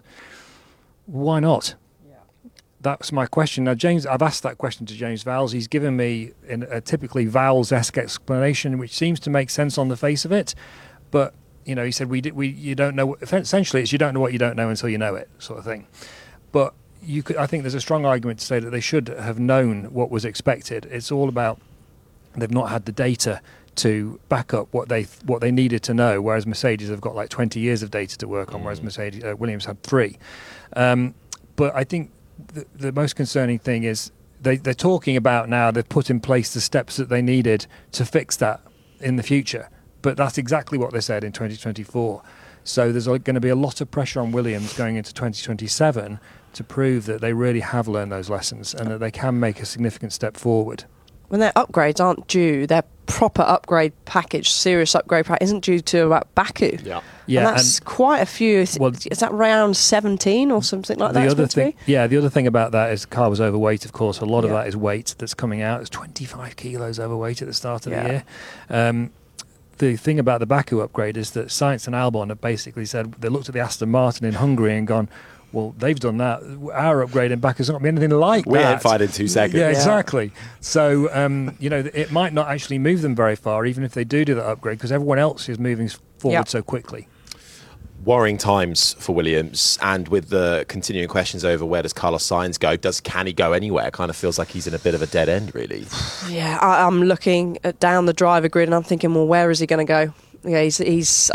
Why not? That's my question. Now, James, I've asked that question to James Vowles. He's given me a typically Vowles-esque explanation, which seems to make sense on the face of it. But, you know, he said, you don't know. Essentially, it's you don't know what you don't know until you know it, sort of thing. But I think there's a strong argument to say that they should have known what was expected. It's all about they've not had the data to back up what they needed to know, whereas Mercedes have got like 20 years of data to work on, whereas Williams had 3. But I think the most concerning thing is they're talking about now they've put in place the steps that they needed to fix that in the future. But that's exactly what they said in 2024. So there's going to be a lot of pressure on Williams going into 2027 to prove that they really have learned those lessons and that they can make a significant step forward. When their upgrades aren't due, their proper upgrade package, serious upgrade package, isn't due to about Baku. Yeah, and that's quite a few. Well, is that round 17 or something like that? The other thing about that is the car was overweight, of course. A lot of that is weight that's coming out. It's 25 kilos overweight at the start of the year. The thing about the Baku upgrade is that Sainz and Albon have basically said, they looked at the Aston Martin in Hungary and gone, well, they've done that. Our upgrade in Baku is not going to be anything like that. We ain't fired in 2 seconds. Yeah, exactly. So, it might not actually move them very far, even if they do that upgrade, because everyone else is moving forward so quickly. Worrying times for Williams, and with the continuing questions over where does Carlos Sainz go? Can he go anywhere? It kind of feels like he's in a bit of a dead end, really. Yeah, I'm looking down the driver grid and I'm thinking, well, where is he going to go? Yeah, he's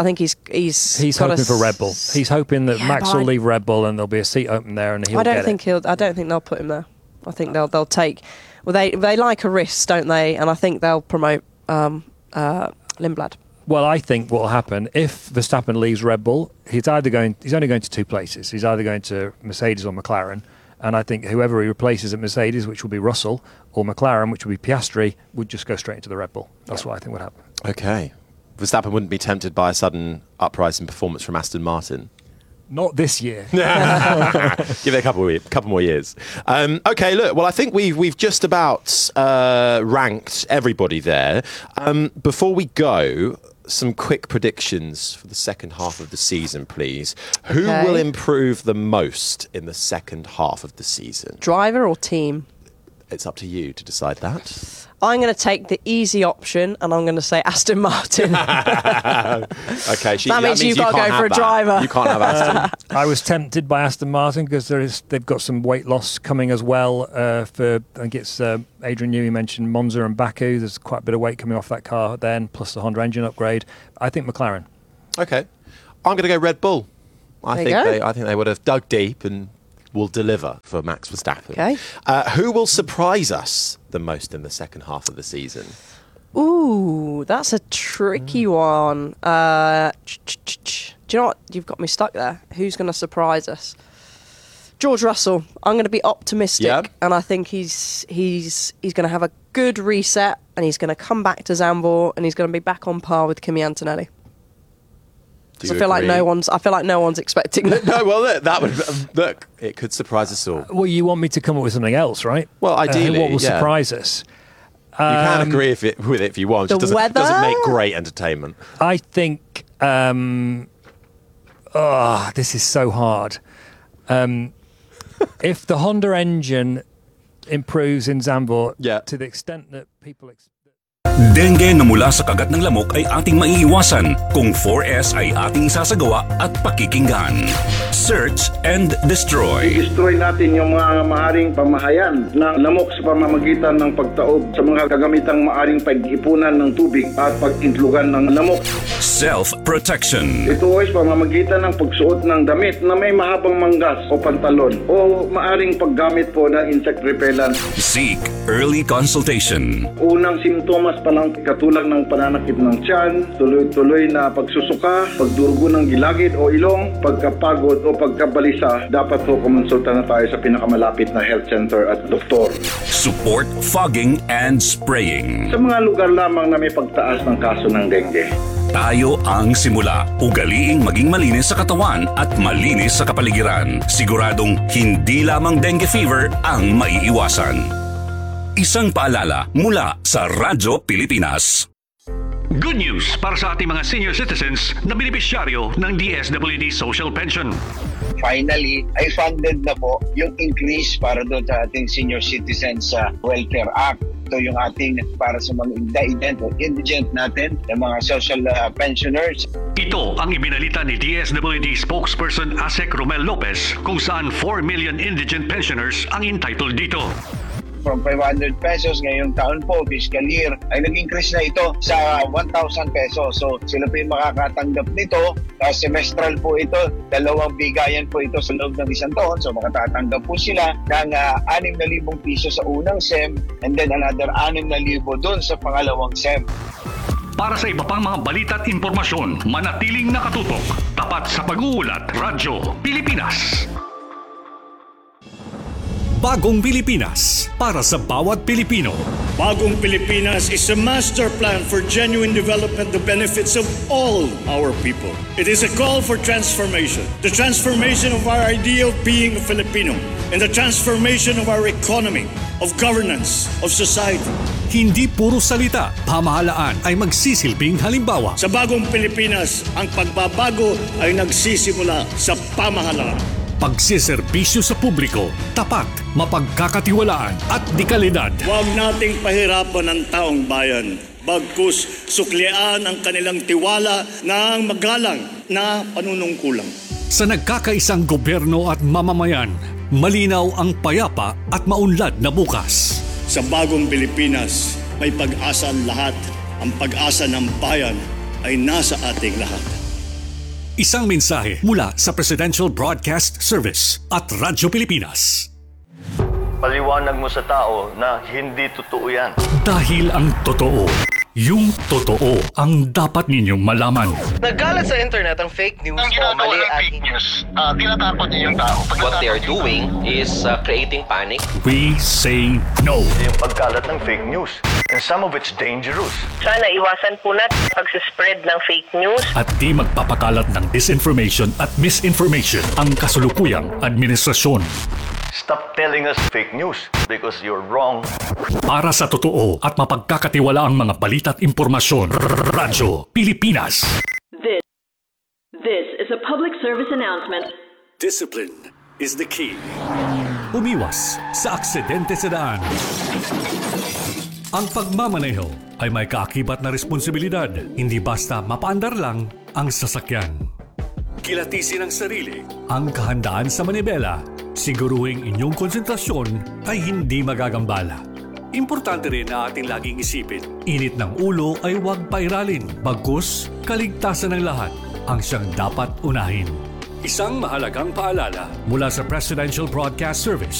hoping for Red Bull. He's hoping that Max will leave Red Bull and there'll be a seat open there, and I don't think they'll put him there. I think they'll take. Well, they like a risk, don't they? And I think they'll promote Lindblad. Well, I think what will happen if Verstappen leaves Red Bull, he's only going to 2 places. He's either going to Mercedes or McLaren. And I think whoever he replaces at Mercedes, which will be Russell, or McLaren, which will be Piastri, would just go straight into the Red Bull. That's what I think would happen. Okay. Verstappen wouldn't be tempted by a sudden uprise in performance from Aston Martin? Not this year. Give it a couple more years. Okay, look. Well, I think we've just about ranked everybody there. Before we go, some quick predictions for the second half of the season, please. Who will improve the most in the second half of the season? Driver or team? It's up to you to decide that. I'm going to take the easy option, and I'm going to say Aston Martin. Okay, that means you've got to go for a driver. You can't have Aston. I was tempted by Aston Martin because they've got some weight loss coming as well. I think it's Adrian Newey mentioned Monza and Baku. There's quite a bit of weight coming off that car then, plus the Honda engine upgrade. I think McLaren. Okay, I'm going to go Red Bull. I think they would have dug deep and will deliver for Max Verstappen. Okay. Who will surprise us the most in the second half of the season? Ooh, that's a tricky one. Do you know what? You've got me stuck there. Who's going to surprise us? George Russell. I'm going to be optimistic, and I think he's going to have a good reset, and he's going to come back to Zandvoort, and he's going to be back on par with Kimi Antonelli. I feel like no one's expecting that. No, well, look, it could surprise us all. Well, you want me to come up with something else, right? Well, ideally, what will surprise us? You can agree with it if you want. It doesn't make great entertainment. I think. This is so hard. If the Honda engine improves in Zandvoort to the extent that people expect. Dengue na mula sa kagat ng lamok ay ating maiiwasan kung 4S ay ating isasagawa at pakikinggan. Search and destroy. I-destroy natin yung mga maaring pamahayan ng lamok sa pamamagitan ng pagtaob sa mga kagamitang maaring pag-ipunan ng tubig at pag-intlugan ng lamok. Self-protection. Ito ay pamamagitan ng pagsuot ng damit na may mahabang manggas o pantalon o maaring paggamit po ng insect repellent. Seek early consultation. Unang simptomas pa lang katulad ng pananakit ng tiyan, tuloy-tuloy na pagsusuka, pagdurugo ng gilagid o ilong, pagkapagod o pagkabalisa, dapat po kumonsulta na tayo sa pinakamalapit na health center at doktor. Support fogging and spraying. Sa mga lugar lamang na may pagtaas ng kaso ng dengue. Tayo ang simula. Ugaliing maging malinis sa katawan at malinis sa kapaligiran. Siguradong hindi lamang dengue fever ang maiiwasan. Isang paalala mula sa Radyo Pilipinas. Good news para sa ating mga senior citizens na benepisyaryo ng DSWD Social Pension. Finally, ay funded na po yung increase para doon sa ating Senior Citizens Welfare Act. Ito yung ating para sa mga indigent natin, yung mga social pensioners. Ito ang ibinalita ni DSWD spokesperson Asek Romel Lopez kung saan 4 million indigent pensioners ang entitled dito. From 500 pesos ngayong taon po, fiscal year, ay nag-increase na ito sa 1,000 pesos. So sila po yung makakatanggap nito. Semestral po ito, 2 bigayan po ito sa loob ng isang taon. So makatatanggap po sila ng 6,000 piso sa unang SEM and then another 6,000 doon sa pangalawang SEM. Para sa iba pang mga balita at impormasyon, manatiling nakatutok. Tapat sa pag-uulat, Radyo Pilipinas. Bagong Pilipinas para sa bawat Pilipino. Bagong Pilipinas is a master plan for genuine development, the benefits of all our people. It is a call for transformation. The transformation of our idea of being a Filipino and the transformation of our economy, of governance, of society. Hindi puro salita, pamahalaan ay magsisilbing halimbawa. Sa Bagong Pilipinas, ang pagbabago ay nagsisimula sa pamahalaan. Pagsiservisyo sa publiko, tapat, mapagkakatiwalaan at dekalidad. Huwag nating pahirapan ang taong bayan. Bagkus suklian ang kanilang tiwala ng magalang na panunungkulang. Sa nagkakaisang gobyerno at mamamayan, malinaw ang payapa at maunlad na bukas. Sa Bagong Pilipinas, may pag-asa ang lahat. Ang pag-asa ng bayan ay nasa ating lahat. Isang mensahe mula sa Presidential Broadcast Service at Radyo Pilipinas. Paliwanag mo sa tao na hindi totoo yan. Dahil ang totoo, Yung totoo ang dapat ninyong malaman. Nagkalat sa internet ang fake news o mali at fake news. Tinatakot niyo yung tao. What they are doing is creating panic. We say no. Yung pagkalat ng fake news. And some of it's dangerous. Sana iwasan po natin pagsispread ng fake news. At di magpapakalat ng disinformation at misinformation ang kasulukuyang administrasyon. Stop telling us fake news because you're wrong. Para sa totoo at mapagkakatiwala ang mga balita at impormasyon, Radyo Pilipinas. This is a public service announcement. Discipline is the key. Umiwas sa aksidente sa daan. Ang pagmamaneho ay may kaakibat na responsibilidad, hindi basta mapaandar lang ang sasakyan. Kilatisin ang sarili, ang kahandaan sa manibela, siguruhing inyong konsentrasyon ay hindi magagambala. Importante rin na ating laging isipin, init ng ulo ay huwag pairalin, bagkus kaligtasan ng lahat ang siyang dapat unahin. Isang mahalagang paalala mula sa Presidential Broadcast Service